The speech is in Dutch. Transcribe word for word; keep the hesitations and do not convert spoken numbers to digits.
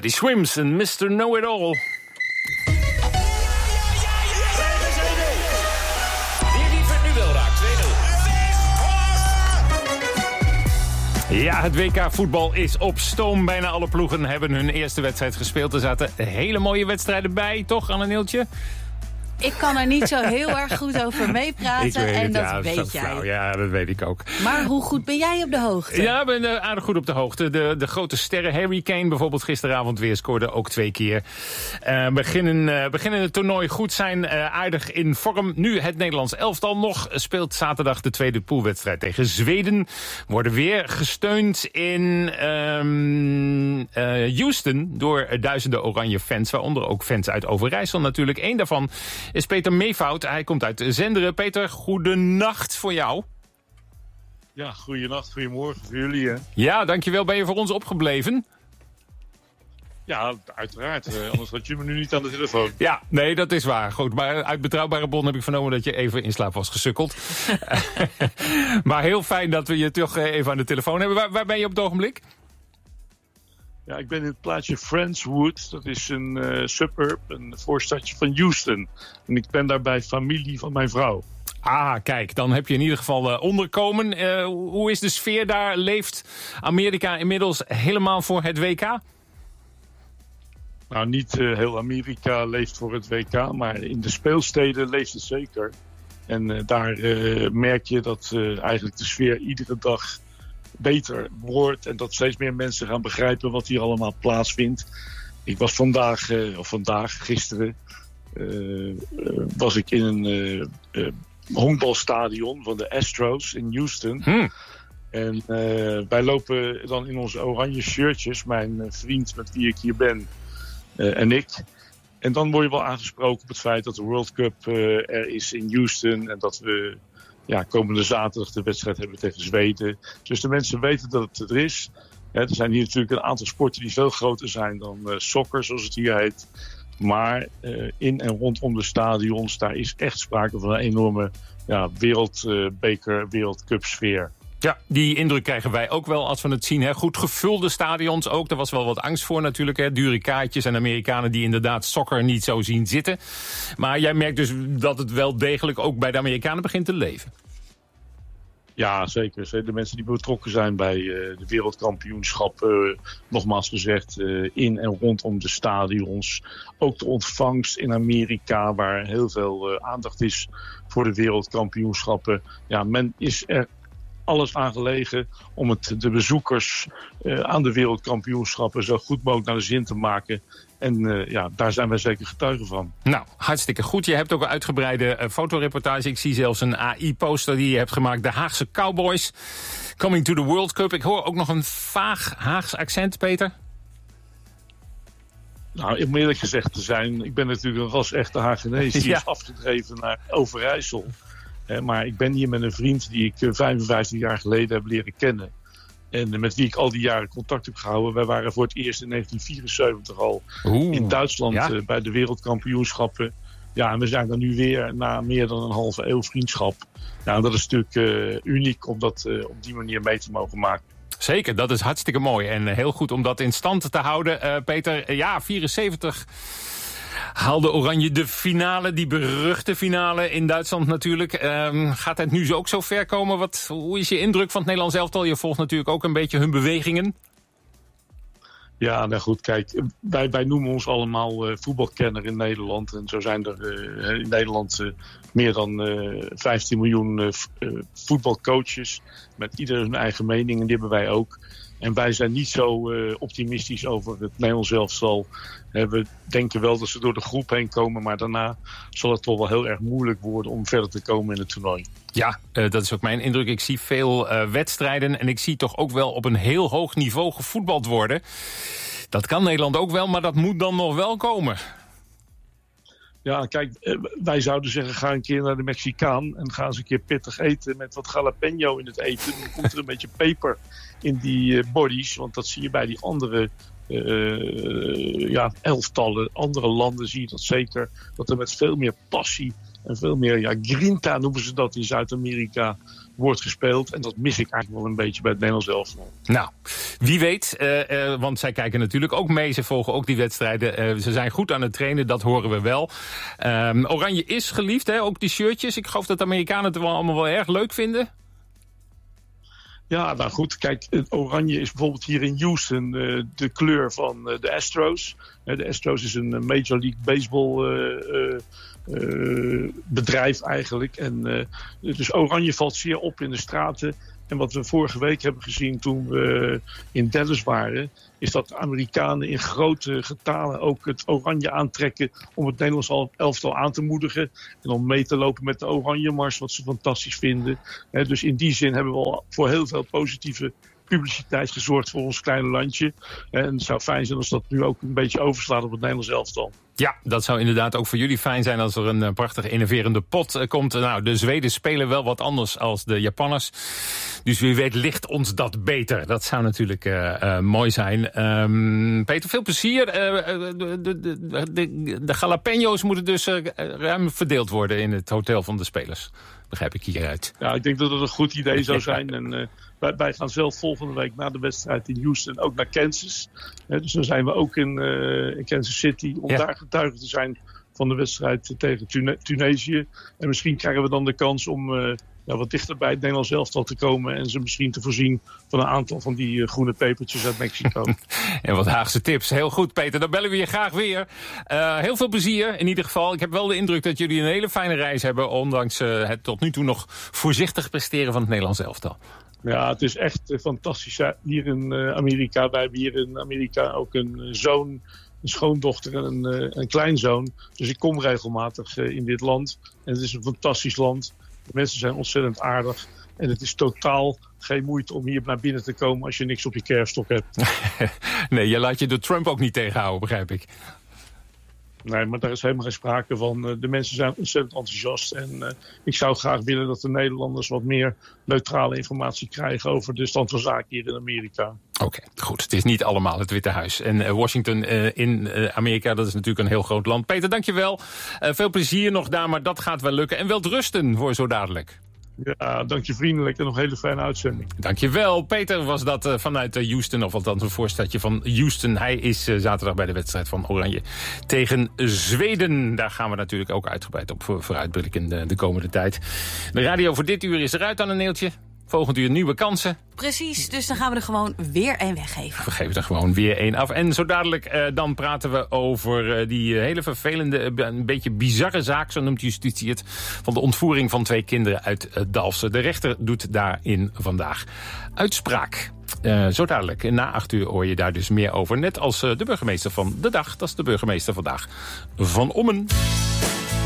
Teddy Swims en mister Know-It-All. Ja, het W K voetbal is op stoom. Bijna alle ploegen hebben hun eerste wedstrijd gespeeld. Er zaten hele mooie wedstrijden bij, toch, Anne-Nieltje? Ik kan er niet zo heel erg goed over meepraten en het, dat ja, weet dat jij. Flauw. Ja, dat weet ik ook. Maar hoe goed ben jij op de hoogte? Ja, ik ben uh, aardig goed op de hoogte. De, de grote sterren, Harry Kane bijvoorbeeld gisteravond weer, scoorde ook twee keer. Uh, beginnen, uh, beginnen het toernooi goed, zijn uh, aardig in vorm. Nu het Nederlands elftal nog speelt zaterdag de tweede poolwedstrijd tegen Zweden. Worden weer gesteund in um, uh, Houston door duizenden oranje fans, waaronder ook fans uit Overijssel natuurlijk. Eén daarvan is Peter Meevoud. Hij komt uit Zenderen. Peter, goedenacht voor jou. Ja, goedenacht, goedemorgen voor jullie. Hè. Ja, dankjewel. Ben je voor ons opgebleven? Ja, uiteraard. Uh, anders had je me nu niet aan de telefoon. Ja, nee, dat is waar. Goed, maar uit betrouwbare bron heb ik vernomen dat je even in slaap was gesukkeld. Maar heel fijn dat we je toch even aan de telefoon hebben. Waar, waar ben je op het ogenblik? Ja, ik ben in het plaatsje Friendswood. Dat is een uh, suburb, een voorstadje van Houston. En ik ben daar bij familie van mijn vrouw. Ah, kijk, dan heb je in ieder geval uh, onderkomen. Uh, hoe is de sfeer daar? Leeft Amerika inmiddels helemaal voor het W K? Nou, niet uh, heel Amerika leeft voor het W K, maar in de speelsteden leeft het zeker. En uh, daar uh, merk je dat uh, eigenlijk de sfeer iedere dag beter wordt en dat steeds meer mensen gaan begrijpen wat hier allemaal plaatsvindt. Ik was vandaag, uh, of vandaag, gisteren, uh, uh, was ik in een uh, uh, honkbalstadion van de Astros in Houston. Hmm. En uh, wij lopen dan in onze oranje shirtjes, mijn uh, vriend met wie ik hier ben uh, en ik. En dan word je wel aangesproken op het feit dat de World Cup uh, er is in Houston en dat we ja, komende zaterdag de wedstrijd hebben tegen Zweden. Dus de mensen weten dat het er is. Ja, er zijn hier natuurlijk een aantal sporten die veel groter zijn dan uh, soccer, zoals het hier heet. Maar uh, in en rondom de stadions, daar is echt sprake van een enorme ja, wereldbeker, uh, wereldcup sfeer. Ja, die indruk krijgen wij ook wel als we het zien. Hè. Goed gevulde stadions ook. Er was wel wat angst voor natuurlijk. Hè. Dure kaartjes en Amerikanen die inderdaad soccer niet zo zien zitten. Maar jij merkt dus dat het wel degelijk ook bij de Amerikanen begint te leven. Ja, zeker. De mensen die betrokken zijn bij uh, de wereldkampioenschap, uh, nogmaals gezegd, uh, in en rondom de stadions. Ook de ontvangst in Amerika, waar heel veel uh, aandacht is voor de wereldkampioenschappen. Ja, men is er alles aan gelegen om het de bezoekers uh, aan de wereldkampioenschappen zo goed mogelijk naar de zin te maken. En uh, ja, daar zijn wij zeker getuigen van. Nou, hartstikke goed. Je hebt ook een uitgebreide uh, fotoreportage. Ik zie zelfs een A I-poster die je hebt gemaakt. De Haagse Cowboys coming to the World Cup. Ik hoor ook nog een vaag Haags accent, Peter. Nou, om eerlijk gezegd te zijn, ik ben natuurlijk een ras-echte Haagenees. Die ja. is afgedreven naar Overijssel. Eh, maar ik ben hier met een vriend die ik uh, vijfenvijftig jaar geleden heb leren kennen. En uh, met wie ik al die jaren contact heb gehouden. Wij waren voor het eerst in negentien vierenzeventig al Oeh, in Duitsland ja. uh, bij de wereldkampioenschappen. Ja, en we zijn er nu weer na meer dan een halve eeuw vriendschap. Nou, en dat is natuurlijk uh, uniek om dat uh, op die manier mee te mogen maken. Zeker, dat is hartstikke mooi. En uh, heel goed om dat in stand te houden. Uh, Peter, uh, ja, vierenzeventig haalde Oranje de finale, die beruchte finale in Duitsland natuurlijk. Um, gaat het nu ook zo ver komen? Wat, hoe is je indruk van het Nederlands elftal? Je volgt natuurlijk ook een beetje hun bewegingen. Ja, nou goed, kijk, wij, wij noemen ons allemaal uh, voetbalkenner in Nederland. En zo zijn er uh, in Nederland uh, meer dan uh, vijftien miljoen uh, uh, voetbalcoaches. Met ieder hun eigen mening, en die hebben wij ook. En wij zijn niet zo uh, optimistisch over het Nederlands elftal. Uh, we denken wel dat ze door de groep heen komen, maar daarna zal het toch wel heel erg moeilijk worden om verder te komen in het toernooi. Ja, uh, dat is ook mijn indruk. Ik zie veel uh, wedstrijden en ik zie toch ook wel op een heel hoog niveau gevoetbald worden. Dat kan Nederland ook wel, maar dat moet dan nog wel komen. Ja, kijk, wij zouden zeggen, ga een keer naar de Mexicaan en ga eens een keer pittig eten met wat jalapeno in het eten. Dan komt er een beetje peper in die uh, bodies, want dat zie je bij die andere uh, ja, elftallen. Andere landen zie je dat zeker, dat er met veel meer passie En veel meer, ja, grinta noemen ze dat in Zuid-Amerika, wordt gespeeld. En dat mis ik eigenlijk wel een beetje bij het Nederlands elftal. Nou, wie weet, uh, uh, want zij kijken natuurlijk ook mee. Ze volgen ook die wedstrijden. Uh, ze zijn goed aan het trainen, dat horen we wel. Um, Oranje is geliefd, hè? Ook die shirtjes. Ik geloof dat de Amerikanen het wel allemaal wel erg leuk vinden. Ja, nou goed, kijk, het oranje is bijvoorbeeld hier in Houston uh, de kleur van uh, de Astros. Uh, de Astros is een Major League Baseball uh, uh, uh, bedrijf eigenlijk. En, uh, dus oranje valt zeer op in de straten. En wat we vorige week hebben gezien toen we in Dallas waren, is dat de Amerikanen in grote getalen ook het oranje aantrekken om het Nederlands elftal aan te moedigen. En om mee te lopen met de oranje mars, wat ze fantastisch vinden. Dus in die zin hebben we al voor heel veel positieve publiciteit gezorgd voor ons kleine landje. En het zou fijn zijn als dat nu ook een beetje overslaat op het Nederlands elftal. Ja, dat zou inderdaad ook voor jullie fijn zijn als er een uh, prachtig innoverende pot uh, komt. Nou, de Zweden spelen wel wat anders als de Japanners. Dus wie weet ligt ons dat beter. Dat zou natuurlijk uh, uh, mooi zijn. Um, Peter, veel plezier. Uh, de, de, de, de, de jalapeño's moeten dus uh, ruim verdeeld worden in het hotel van de spelers. Begrijp ik hieruit. Ja, ik denk dat het een goed idee zou zijn. En uh, wij, wij gaan zelf volgende week na de wedstrijd in Houston ook naar Kansas. Uh, dus dan zijn we ook in, uh, in Kansas City om ja. daar getuige te zijn van de wedstrijd tegen Tune- Tunesië. En misschien krijgen we dan de kans om uh, ja, wat dichter bij het Nederlands elftal te komen en ze misschien te voorzien van een aantal van die uh, groene pepertjes uit Mexico. En wat Haagse tips. Heel goed, Peter. Dan bellen we je graag weer. Uh, heel veel plezier in ieder geval. Ik heb wel de indruk dat jullie een hele fijne reis hebben, ondanks uh, het tot nu toe nog voorzichtig presteren van het Nederlands elftal. Ja, het is echt uh, fantastisch hier in uh, Amerika. Wij hebben hier in Amerika ook een uh, zoon, een schoondochter en een, uh, een kleinzoon. Dus ik kom regelmatig uh, in dit land. En het is een fantastisch land. De mensen zijn ontzettend aardig. En het is totaal geen moeite om hier naar binnen te komen als je niks op je kerfstok hebt. Nee, je laat je door Trump ook niet tegenhouden, begrijp ik. Nee, maar daar is helemaal geen sprake van. De mensen zijn ontzettend enthousiast. En uh, ik zou graag willen dat de Nederlanders wat meer neutrale informatie krijgen over de stand van zaken hier in Amerika. Oké, okay, goed. Het is niet allemaal het Witte Huis. En uh, Washington uh, in uh, Amerika, dat is natuurlijk een heel groot land. Peter, dankjewel. Uh, veel plezier nog daar, maar dat gaat wel lukken. En welterusten voor zo dadelijk. Ja, dank je vriendelijk en nog een hele fijne uitzending. Dankjewel. Peter was dat uh, vanuit uh, Houston, of althans een voorstadje van Houston. Hij is uh, zaterdag bij de wedstrijd van Oranje tegen Zweden. Daar gaan we natuurlijk ook uitgebreid op voor, vooruitblikken de, de komende tijd. De radio voor dit uur is eruit aan een neeltje. Volgend uur nieuwe kansen. Precies, dus dan gaan we er gewoon weer één weggeven. We geven er gewoon weer één af. En zo dadelijk uh, dan praten we over uh, die uh, hele vervelende, uh, een beetje bizarre zaak, zo noemt justitie het, van de ontvoering van twee kinderen uit uh, Dalfsen. De rechter doet daarin vandaag uitspraak. Uh, zo dadelijk, na acht uur hoor je daar dus meer over. Net als uh, de burgemeester van de dag, dat is de burgemeester vandaag van Ommen.